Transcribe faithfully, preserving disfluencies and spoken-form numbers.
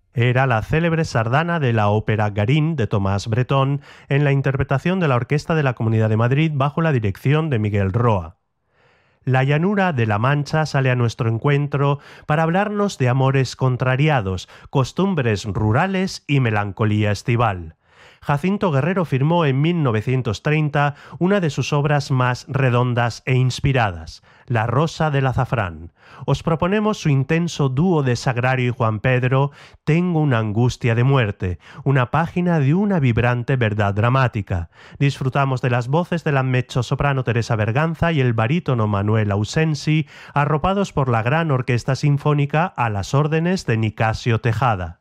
Era la célebre sardana de la ópera Garín de Tomás Bretón en la interpretación de la Orquesta de la Comunidad de Madrid bajo la dirección de Miguel Roa. La llanura de la Mancha sale a nuestro encuentro para hablarnos de amores contrariados, costumbres rurales y melancolía estival. Jacinto Guerrero firmó en mil novecientos treinta una de sus obras más redondas e inspiradas, La rosa del azafrán. Os proponemos su intenso dúo de Sagrario y Juan Pedro, Tengo una angustia de muerte, una página de una vibrante verdad dramática. Disfrutamos de las voces de la mezzosoprano Teresa Berganza y el barítono Manuel Ausensi, arropados por la gran orquesta sinfónica a las órdenes de Nicasio Tejada.